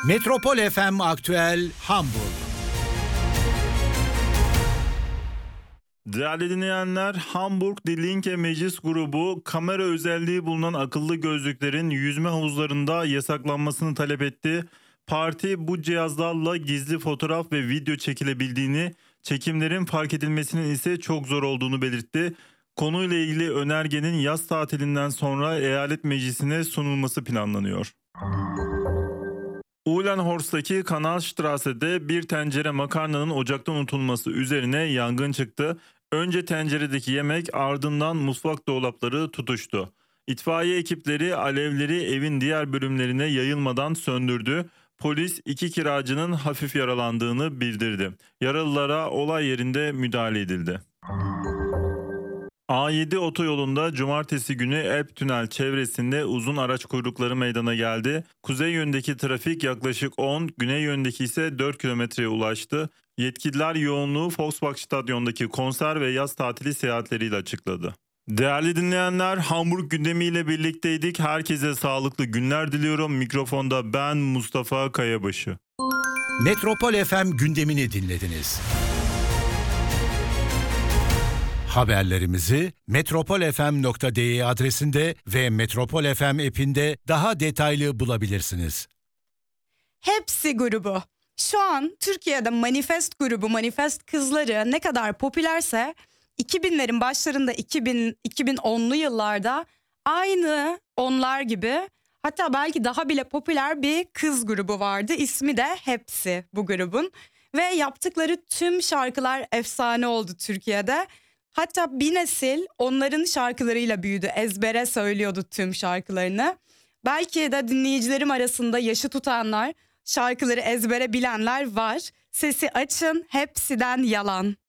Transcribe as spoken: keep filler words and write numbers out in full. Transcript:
Metropol F M Aktüel Hamburg. Değerli dinleyenler, Hamburg Die Linke Meclis Grubu kamera özelliği bulunan akıllı gözlüklerin yüzme havuzlarında yasaklanmasını talep etti. Parti bu cihazlarla gizli fotoğraf ve video çekilebildiğini, çekimlerin fark edilmesinin ise çok zor olduğunu belirtti. Konuyla ilgili önergenin yaz tatilinden sonra eyalet meclisine sunulması planlanıyor. Uhlenhorst'taki Kanalstrasse'de bir tencere makarnanın ocakta unutulması üzerine yangın çıktı. Önce tenceredeki yemek, ardından mutfak dolapları tutuştu. İtfaiye ekipleri alevleri evin diğer bölümlerine yayılmadan söndürdü. Polis iki kiracının hafif yaralandığını bildirdi. Yaralılara olay yerinde müdahale edildi. A yedi otoyolunda cumartesi günü Elb Tünel çevresinde uzun araç kuyrukları meydana geldi. Kuzey yöndeki trafik yaklaşık on, güney yöndeki ise dört kilometreye ulaştı. Yetkililer yoğunluğu Volksparkstadion'daki konser ve yaz tatili seyahatleriyle açıkladı. Değerli dinleyenler, Hamburg gündemiyle birlikteydik. Herkese sağlıklı günler diliyorum. Mikrofonda ben Mustafa Kayabaşı. Metropol F M gündemini dinlediniz. Haberlerimizi metropol f m nokta d e adresinde ve Metropol F M app'inde daha detaylı bulabilirsiniz. Hepsi grubu. Şu an Türkiye'de Manifest grubu, Manifest kızları ne kadar popülerse iki binlerin başlarında iki bin iki bin onlu yıllarda aynı onlar gibi, hatta belki daha bile popüler bir kız grubu vardı. İsmi de Hepsi bu grubun ve yaptıkları tüm şarkılar efsane oldu Türkiye'de. Hatta bir nesil onların şarkılarıyla büyüdü. Ezbere söylüyordu tüm şarkılarını. Belki de dinleyicilerim arasında yaşı tutanlar, şarkıları ezbere bilenler var. Sesi açın, Hepsi'den Yalan.